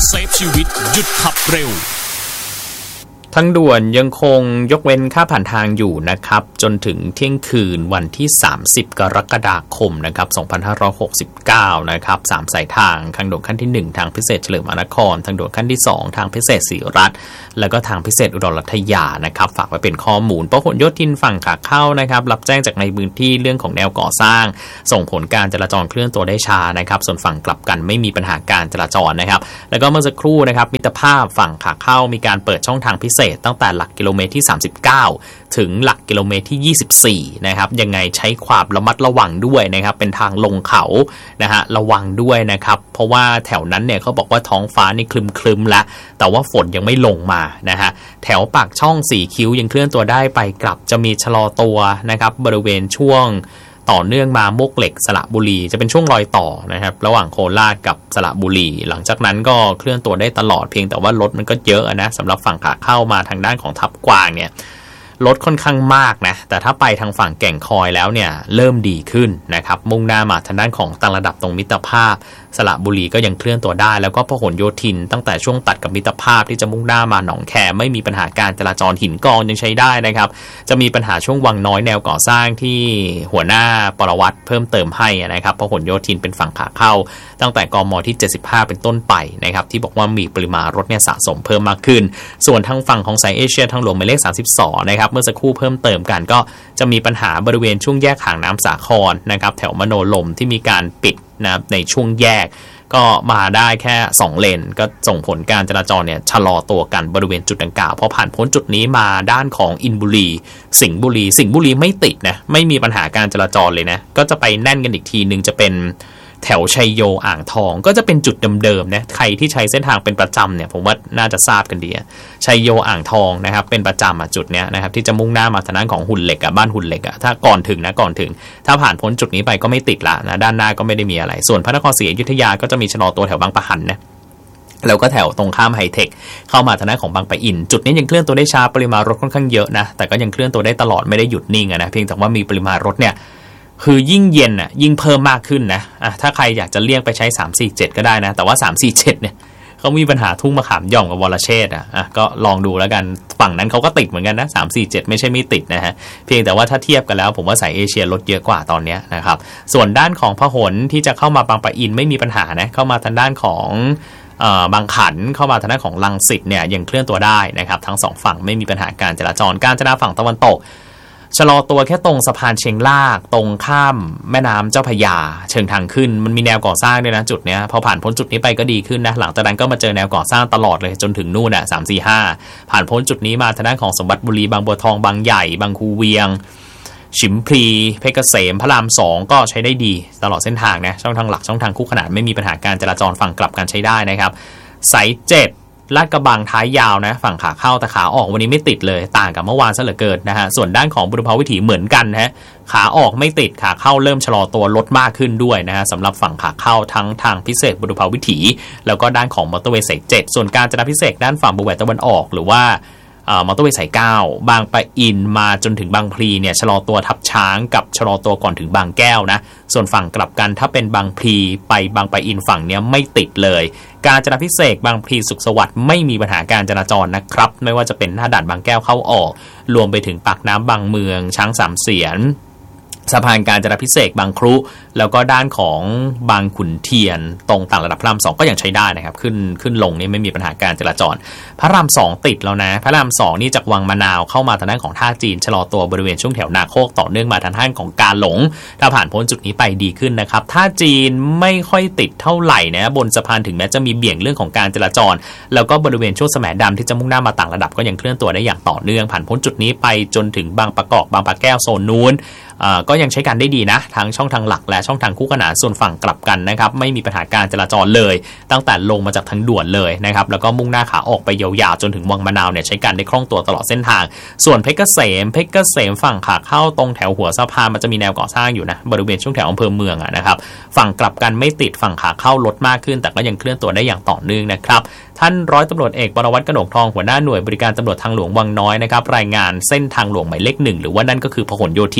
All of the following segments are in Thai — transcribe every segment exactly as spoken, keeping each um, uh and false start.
เซฟชีวิตหยุดขับเร็วทางด่วนยังคงยกเว้นค่าผ่านทางอยู่นะครับจนถึงเที่ยงคืนวันที่สามสิบกรกฎาคมนะครับสองพันห้าร้อยหกสิบเก้านะครับสามสายทางทางด่วนขั้นที่หนึ่งทางพิเศษเฉลิมพระนครทางด่วนขั้นที่สองทางพิเศษศรีรัตน์แล้วก็ทางพิเศษอุดรรัตยานะครับฝากไว้เป็นข้อมูลพหลโยธินฝั่งขาเข้านะครับรับแจ้งจากในพื้นที่เรื่องของแนวก่อสร้างส่งผลการจราจรเคลื่อนตัวได้ช้านะครับส่วนฝั่งกลับกันไม่มีปัญหาการจราจรนะครับแล้วก็เมื่อสักครู่นะครับมิตรภาพฝั่งขาเข้ามีการเปิดช่องทางพิเศษตั้งแต่หลักกิโลเมตรที่สามสิบเก้าถึงหลักกิโลเมตรที่ยี่สิบสี่นะครับยังไงใช้ความระมัดระวังด้วยนะครับเป็นทางลงเขานะฮะระวังด้วยนะครับเพราะว่าแถวนั้นเนี่ยเขาบอกว่าท้องฟ้านี่คลึมๆแล้วแต่ว่าฝนยังไม่ลงมานะฮะแถวปากช่องสี่คิ้วยังเคลื่อนตัวได้ไปกลับจะมีชะลอตัวนะครับบริเวณช่วงต่อเนื่องมามวกเหล็กสระบุรีจะเป็นช่วงรอยต่อนะครับระหว่างโคราชกับสระบุรีหลังจากนั้นก็เคลื่อนตัวได้ตลอดเพียงแต่ว่ารถมันก็เยอะนะสำหรับฝั่งขาเข้ามาทางด้านของทับกวางเนี่ยรถค่อนข้างมากนะแต่ถ้าไปทางฝั่งแก่งคอยแล้วเนี่ยเริ่มดีขึ้นนะครับมุ่งหน้ามาทางด้านของต่างระดับตรงมิตรภาพสระบุรีก็ยังเคลื่อนตัวได้แล้วก็พหลโยธินตั้งแต่ช่วงตัดกับมิตรภาพที่จะมุ่งหน้ามาหนองแคไม่มีปัญหาการจราจรหินกองยังใช้ได้นะครับจะมีปัญหาช่วงวังน้อยแนวก่อสร้างที่หัวหน้าปรวัตรเพิ่มเติมให้นะครับพหลโยธินเป็นฝั่งขาเข้าตั้งแต่กมที่เจ็ดสิบห้าเป็นต้นไปนะครับที่บอกว่ามีปริมาณรถเนี่ยสะสมเพิ่มมากขึ้นส่วนทางฝั่งของสายเอเชียทางหลวงหมายเลขสามสิบสองนะครับเมื่อสักครู่เพิ่มเติมกันก็จะมีปัญหาบริเวณช่วงแยกหางน้ำสาครนะครับแถวมโนลมที่มีการปิดนะในช่วงแยกก็มาได้แค่สองเลนก็ส่งผลการจราจรเนี่ยชะลอตัวกันบริเวณจุดดังกล่าวพอผ่านพ้นจุดนี้มาด้านของอินบุรีสิงห์บุรีสิงห์บุรีไม่ติดนะไม่มีปัญหาการจราจรเลยนะก็จะไปแน่นกันอีกทีนึงจะเป็นแถวชัยโยอ่างทองก็จะเป็นจุดเดิมๆนะใครที่ใช้เส้นทางเป็นประจำเนี่ยผมว่าน่าจะทราบกันดีชัยโยอ่างทองนะครับเป็นประจำอ่ะจุดเนี้ยนะครับที่จะมุ่งหน้ามาทางด้านของหุ่นเหล็กอ่ะบ้านหุ่นเหล็กอ่ะถ้าก่อนถึงนะก่อนถึงถ้าผ่านพ้นจุดนี้ไปก็ไม่ติดละนะด้านหน้าก็ไม่ได้มีอะไรส่วนพระนครศรีอยุธยาก็จะมีชะลอตัวแถวบางปะหันนะแล้วก็แถวตรงข้ามไฮเทคเข้ามาทางด้านของบางปะอินจุดนี้ยังเคลื่อนตัวได้ช้าปริมาณรถค่อนข้างเยอะนะแต่ก็ยังเคลื่อนตัวได้ตลอดไม่ได้หยุดนิ่งนะเพียงแต่ว่ามีปริมาณรถเนี่ยคือยิ่งเย็นอ่ะยิ่งเพิ่มมากขึ้นนะอ่ะถ้าใครอยากจะเลี่ยงไปใช้สามสี่เจ็ดก็ได้นะแต่ว่าสามสี่เจ็ดเนี่ยเขามีปัญหาทุ่งมะขามหย่อมกับวรเชษฐ์อ่ะอ่ะก็ลองดูแล้วกันฝั่งนั้นเขาก็ติดเหมือนกันนะสามสี่เจ็ดไม่ใช่ไม่ติดนะฮะเพียงแต่ว่าถ้าเทียบกันแล้วผมว่าสายเอเชียลดเยอะกว่าตอนนี้นะครับส่วนด้านของพหลที่จะเข้ามาบางปะอินไม่มีปัญหานะเข้ามาทางด้านของบางขันเข้ามาทางด้านของรังสิตเนี่ยยังเคลื่อนตัวได้นะครับทั้งสองฝั่งไม่มีปัญหาการจราจรการจราฝั่งตะวันตกชะลอตัวแค่ตรงสะพานเชียงลากตรงข้ามแม่น้ำเจ้าพระยาเชิงทางขึ้นมันมีแนวก่อสร้างด้วยนะจุดเนี้ยพอผ่านพ้นจุดนี้ไปก็ดีขึ้นนะหลังจากนั้นก็มาเจอแนวก่อสร้างตลอดเลยจนถึงนู่นอ่ะสาม สี่ ห้าผ่านพ้นจุดนี้มาทางด้านของสมบัติบุรีบางบัวทองบางใหญ่บางคูเวียงฉิมพลีเพชรเกษมพระรามสองก็ใช้ได้ดีตลอดเส้นทางนะช่องทางหลักช่องทางคู่ขนานไม่มีปัญหาการจราจรฝั่งกลับกันใช้ได้นะครับสายเจ็ดลาดกระบังท้ายยาวนะฝั่งขาเข้าแต่ขาออกวันนี้ไม่ติดเลยต่างกับเมื่อวานซะเหลือเกินนะฮะส่วนด้านของบุรพาวิถีเหมือนกันนะฮะขาออกไม่ติดขาเข้าเริ่มชะลอตัวลดมากขึ้นด้วยนะฮะสำหรับฝั่งขาเข้าทั้งทางพิเศษบุรพาวิถีแล้วก็ด้านของมอเตอร์เวย์สายเจ็ดส่วนการจราพิเศษด้านฝั่งบุแหวนตะวันออกหรือว่ามอเตอร์เวย์สายเก้าบางปะอินมาจนถึงบางพลีเนี่ยชะลอตัวทับช้างกับชะลอตัวก่อนถึงบางแก้วนะส่วนฝั่งกลับกันถ้าเป็นบางพลีไปบางปะอินฝั่งเนี้ยไม่ติดเลยการจราพิเศษบางพลีสุขสวัสดิ์ไม่มีปัญหาการจราจรนะครับไม่ว่าจะเป็นหน้าด่านบางแก้วเข้าออกรวมไปถึงปากน้ำบางเมืองช้างสามเสียนสะพานการจราพิเศษบางครุแล้วก็ด้านของบางขุนเทียนตรงต่างระดับพระรามสองก็ยังใช้ได้นะครับขึ้นขึ้นลงนี่ไม่มีปัญหาการจราจรพระรามสองติดแล้วนะพระรามสองนี่จากวังมะนาวเข้ามาทางด้านของท่าจีนชะลอตัวบริเวณช่วงแถวนาโคกต่อเนื่องมาทางด้านของกาหลงถ้าผ่านพ้นจุดนี้ไปดีขึ้นนะครับท่าจีนไม่ค่อยติดเท่าไหร่นะบนสะพานถึงแม้จะมีเบี่ยงเรื่องของการจราจรแล้วก็บริเวณช่วงแสมดำที่จะมุ่งหน้ามาต่างระดับก็ยังเคลื่อนตัวได้อย่างต่อเนื่องผ่านพ้นจุดนี้ไปจนถึงบางประกอบบางปะแก้วโซนนู้นก็ยังใช้การได้ดีนะทั้งช่องทางหลักและช่องทางคู่ขนานส่วนฝั่งกลับกันนะครับไม่มีปัญหาการจราจรเลยตั้งแต่ลงมาจากทางด่วนเลยนะครับแล้วก็มุ่งหน้าขาออกไปยาวๆจนถึงวังมะนาวเนี่ยใช้การได้คล่องตัวตลอดเส้นทางส่วนเพชรเกษมเพชรเกษมฝั่งขาเข้าตรงแถวหัวสะพานมันจะมีแนวก่อสร้างอยู่นะบริเวณช่วงแถวอำเภอเมืองอ่ะนะครับฝั่งกลับกันไม่ติดฝั่งขาเข้าลดมากขึ้นแต่ก็ยังเคลื่อนตัวได้อย่างต่อเนื่องนะครับท่านร้อยตำรวจเอกปรวัตรกนกทองหัวหน้าหน่วยบริการตำรวจทางหลวงวังน้อยนะครับรายงานเส้นทางหลวงหมายเลขหนึ่งหรือว่านั่นก็คือพหลโยธินนั่นเอง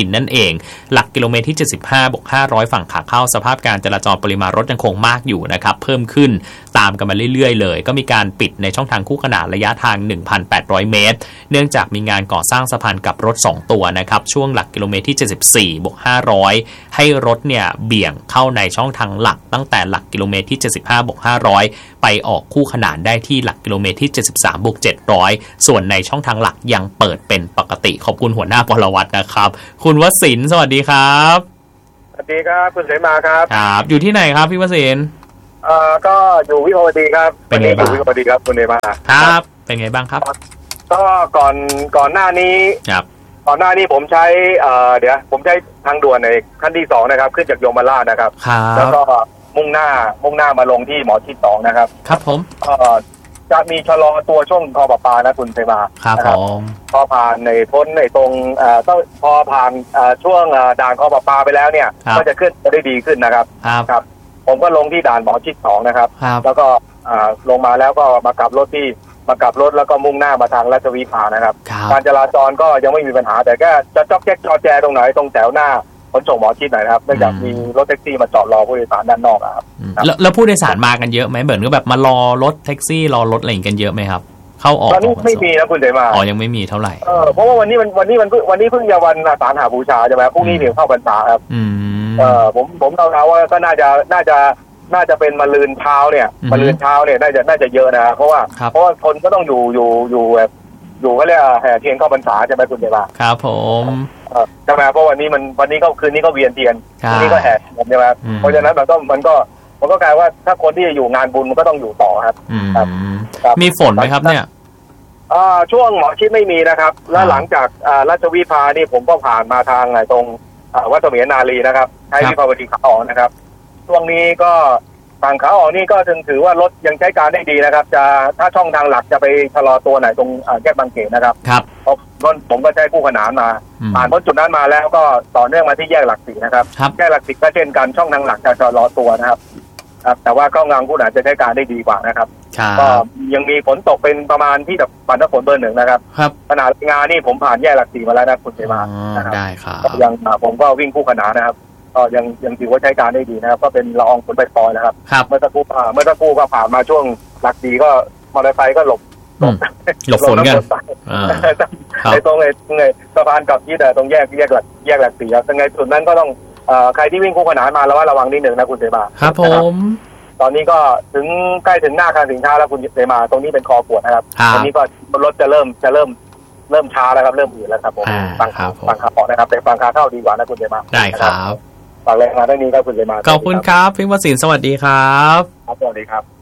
องหลักกิโลเมตรที่เจ็ดสิบห้าบวกห้าร้อยฝั่งขาเข้าสภาพการจราจรปริมาณรถยังคงมากอยู่นะครับเพิ่มขึ้นตามกันมาเรื่อยๆเลยก็มีการปิดในช่องทางคู่ขนานระยะทาง หนึ่งพันแปดร้อย เมตรเนื่องจากมีงานก่อสร้างสะพานกับรถสองตัวนะครับช่วงหลักกิโลเมตรที่เจ็ดสิบสี่บวกห้าร้อยให้รถเนี่ยเบี่ยงเข้าในช่องทางหลักตั้งแต่หลักกิโลเมตรที่เจ็ดสิบห้าบวกห้าร้อยไปออกคู่ขนานได้ที่หลักกิโลเมตรที่เจ็ดสิบสามบวกเจ็ดร้อยส่วนในช่องทางหลักยังเปิดเป็นปกติขอบคุณหัวหน้าปรวัตรนะครับคุณวศินทร์สวัสดีครับสวัสดีครับคุณเสมาครับครับอยู่ที่ไหนครับพี่วศินทร์เอ่อก็อยู่วิภาวดีครับเป็นไงบ้างอยู่วิภาวดีครับคุณเสมาครับเป็นไงบ้างครับก็ก่อนก่อนหน้านี้ครับก่อนหน้านี้ผมใช้เอ่อเดี๋ยวผมใช้ทางด่วนในขั้นที่สองนะครับขึ้นจากยมราชนะครับแล้วก็มุ่งหน้ามุ่งหน้ามาลงที่หมอชิดสองนะครับครับผมเอ่อจะมีชะลอตัวช่วงคอปลาปานะคุณเสมาครับผมพอผ่านในพ้นในตรงเอ่อต้องพอผ่านเอ่อช่วงด่านคอปลาปาไปแล้วเนี่ยก็จะขึ้นได้ดีขึ้นนะครับครับผมก็ลงที่ด่านหมอชิดสองนะครับแล้วก็ลงมาแล้วก็มากลับรถที่มากลับรถแล้วก็มุ่งหน้ามาทางราชวิภานะครับการจราจรก็ยังไม่มีปัญหาแต่แค่จะจ๊อกแจ๊กจอแจตรงไหนตรงแถวหน้าขนส่งหมอชิดหน่อยครับเนื่องจากมีรถแท็กซี่มาจอดรอผู้โดยสารด้านนอกครับแล้วผู้โดยสารมากันเยอะไหมเหมือนก็แบบมารอรถแท็กซี่รอรถอะไรกันเยอะไหมครับเข้าออกตอนนี้ไม่มีนะคุณเสมาอ๋อยังไม่มีเท่าไหร่เออเพราะว่าวันนี้มันวันนี้มันวันนี้เพิ่งจะวันอาสาฬหบูชาใช่ไหมพรุ่งนี้ถึงเข้าพรรษาครับเออผมผมเดาๆว่าก็น่าจะน่าจะน่าจะเป็นมะรืนเช้าเนี่ยมะรืนเช้าเนี่ยน่าจะน่าจะเยอะนะเพราะว่าเพราะว่าคนก็ต้องอยู่อยู่อยู่แบบอยู่ก็เรียกแห่เทียนเข้าพรรษาใช่ไหมคุณเสมาครับผมใช่ไหมเพราะวันนี้มันวันนี้ก็คืนนี้ก็เวียนเทียนคืนนี้ก็แห่ใช่ไหมเพราะฉะนั้นมันก็มันก็มันก็กลายว่าถ้าคนที่อยู่งานบุญมันก็ต้องอยู่ต่อครับมีฝนไหมครับเนี่ยช่วงหมอชิดไม่มีนะครับแล้วหลังจากราชวิภานี่ผมก็ผ่านมาทางตรงวัดเสมียนนารีนะครับใช้วิภาวดีขาออกนะครับช่วงนี้ก็ฝั่งขาออกนี่ก็ถึงถือว่ารถยังใช้การได้ดีนะครับจะถ้าช่องทางหลักจะไปชะลอตัวไหนตรงแยกบางเขนนะครับครับเพราะผมก็ใช้คู่ขนานมาผ่านพ้นจุดนั้นมาแล้วก็ต่อเนื่องมาที่แยกหลักสี่นะครับแยกหลักสี่ก็เช่นกันช่องทางหลักจะชะลอตัวนะครับแต่ว่าก็งานคู่ขนานจะใช้การได้ดีกว่านะครับก็ยังมีฝนตกเป็นประมาณที่แบบปันน้ำฝนเบอร์หนึ่งนะครับขนาดงานนี่ผมผ่านแยกหลักสี่มาแล้วนะคุณเสมาได้ครับยังผมก็วิ่งคู่ขนานนะครับก็ยังยังถือว่าใช้การได้ดีนะครับก็เป็นละอองฝนปล่อยๆนะครับเมื่อสักครู่เมื่อสักครู่ก็ผ่านมาช่วงหลักสี่ก็มอเตอร์ไซค์ก็หลบหลบฝนกันในตรงไอ้ตรงไอ้สะพานกับที่แต่ตรงแยกแยกหลักแยกหลักสี่ครับยังไงจุดนั้นก็ต้องใครที่วิ่งคู่ขนานมาแล้วว่าระวังนิดหนึ่งนะคุณเสมาครับผมตอนนี้ก็ถึงใกล้ถึงหน้าคลังสินค้าแล้วคุณเสมาตรงนี้เป็นคอขวดนะครับตอนนี้ก็รถจะเริ่มจะเริ่มเริ่มช้าแล้วครับเริ่มอืดแล้วครับผมฟังฟังขาออกนะครับแต่ฟังขาเข้าดีกว่านะคุณเสมาได้ครับฝากแรงงานได้นี้ครับคุณเสมาขอบคุณครับพี่วศินทร์สวัสดีครับสวัสดีครับ